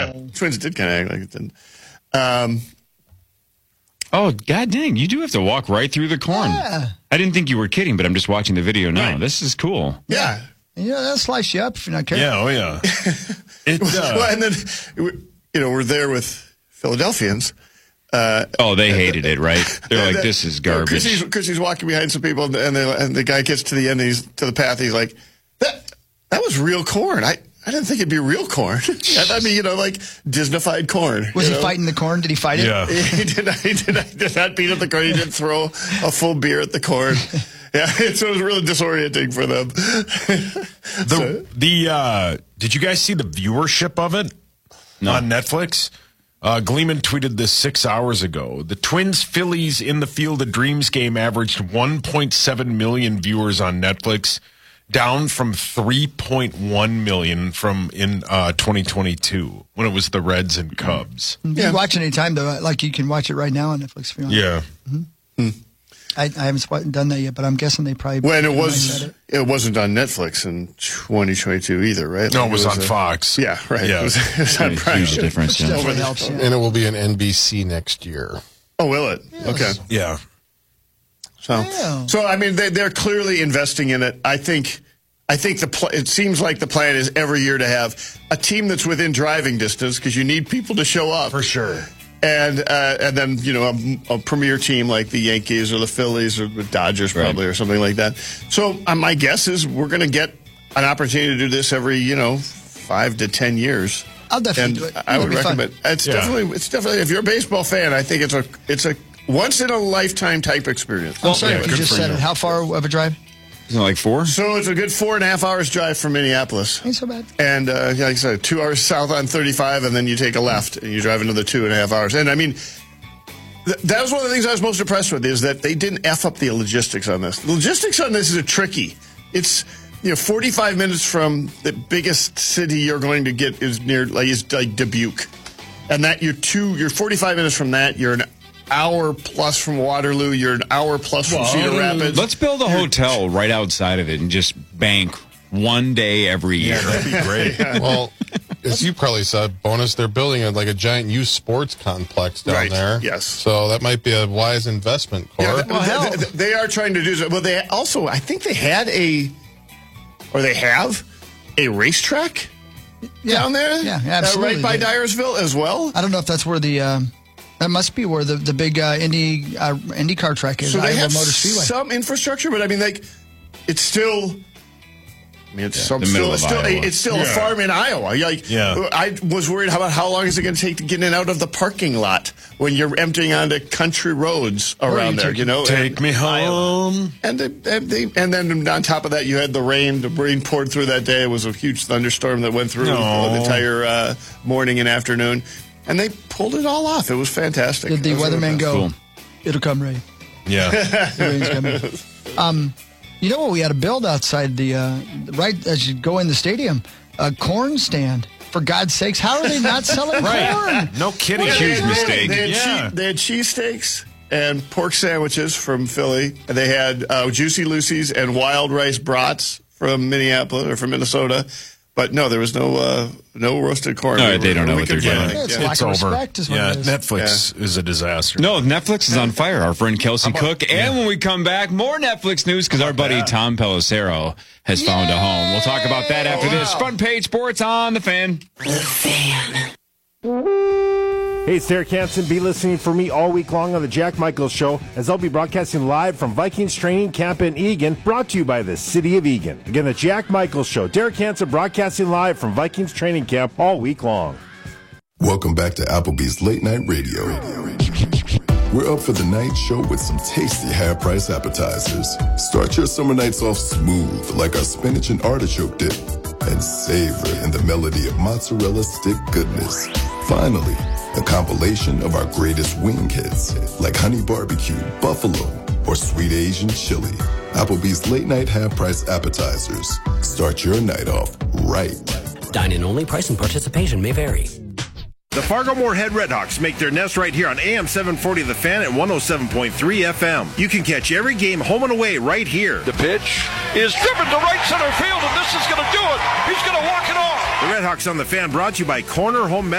Twins did kind of act like it didn't. Oh, god dang, you do have to walk right through the corn. Yeah. I didn't think you were kidding, but I'm just watching the video now. Right. This is cool. Yeah. That'll slice you up if you're not careful. Yeah, Well, and then, we're there with Philadelphians. They hated it, right? They're like, this is garbage. Chrissy's walking behind some people, and the guy gets to the end, he's to the path, he's like, that was real corn. I didn't think it'd be real corn. I mean, like Disneyfied corn. Was he fighting the corn? Did he fight it? Yeah. He did not beat at the corn. He didn't throw a full beer at the corn. Yeah, so it was really disorienting for them. Did you guys see the viewership of it on Netflix? Gleeman tweeted this 6 hours ago. The Twins-Phillies in the Field of Dreams game averaged 1.7 million viewers on Netflix, down from 3.1 million in 2022 when it was the Reds and Cubs. You can watch it anytime, though. Like, you can watch it right now on Netflix if you want. Yeah. Mm-hmm. I haven't done that yet, but I'm guessing they probably... When it wasn't on Netflix in 2022 either, right? No, it was on Fox. Yeah, right. Yeah. It was on Prime. Huge difference. Which definitely helps, yeah. And it will be on NBC next year. Oh, will it? Yes. Okay. Yeah. So I mean, they're clearly investing in it. I think it seems like the plan is every year to have a team that's within driving distance because you need people to show up For sure. and then a premier team like the Yankees or the Phillies or the Dodgers probably or something like that. So my guess is we're going to get an opportunity to do this every 5 to 10 years. I'll definitely do it. I would recommend. Fun. It's definitely if you're a baseball fan, I think it's a once in a lifetime type experience. I'm sorry if you just said it. How far of a drive? Isn't it like 4? So it's a good 4.5 hours drive from Minneapolis. Ain't so bad. And like I said, 2 hours south on 35, and then you take a left, and you drive another 2.5 hours. And I mean, that was one of the things I was most impressed with, is that they didn't F up the logistics on this. The logistics on this is tricky. It's 45 minutes from the biggest city you're going to get is like Dubuque. And that you're 45 minutes from that, you're an hour plus from Waterloo, you're an hour plus from Cedar Rapids. Let's build a hotel right outside of it and just bank one day every year. Yeah, that'd be great. Well, as you probably said, Bonus, they're building a giant youth sports complex down there. Yes. So that might be a wise investment, Cora. Yeah, they are trying to do so. Well, they also, I think they had they have a racetrack down there. Yeah, absolutely. Right by Dyersville as well. I don't know if that's where that must be where the big IndyCar track is. So they Iowa have Motor Speedway. some infrastructure, but I mean, it's still. I mean, it's still a farm in Iowa. I was worried about how long is it going to take to get in and out of the parking lot when you're emptying onto country roads around there. Take me home. And then on top of that, you had the rain. The rain poured through that day. It was a huge thunderstorm that went through the entire morning and afternoon. And they pulled it all off. It was fantastic. Did the weatherman go, Cool. It'll come rain. Yeah. The rain's coming. You know what? We had to build outside right as you go in the stadium, a corn stand. For God's sakes, how are they not selling corn? No kidding. Huge mistake. They had cheesesteaks and pork sandwiches from Philly. They had Juicy Lucy's and Wild Rice Brats from Minneapolis or from Minnesota. But no, there was no roasted corn. All right, they don't know what they're doing. It's lack of respect is what it is. Netflix is a disaster. No, Netflix is on fire. Our friend Kelsey Cook. And when we come back, more Netflix news because our buddy Tom Pelissero has found a home. We'll talk about that after this. Front page sports on The Fan. The Fan. Hey, it's Derek Hansen. Be listening for me all week long on the Jack Michaels Show, as I'll be broadcasting live from Vikings Training Camp in Eagan, brought to you by the City of Eagan. Again, the Jack Michaels Show. Derek Hansen broadcasting live from Vikings Training Camp all week long. Welcome back to Applebee's Late Night Radio. We're up for the night show with some tasty half-price appetizers. Start your summer nights off smooth like our spinach and artichoke dip, and savor in the melody of mozzarella stick goodness. Finally, a compilation of our greatest wing hits, like honey barbecue, buffalo, or sweet Asian chili. Applebee's late night half-price appetizers. Start your night off right. Dine-in only. Price and participation may vary. The Fargo-Moorhead Redhawks make their nest right here on AM 740 The Fan and 107.3 FM. You can catch every game home and away right here. The pitch is driven to right center field, and this is going to do it. He's going to walk it off. The Redhawks on The Fan brought to you by Corner Home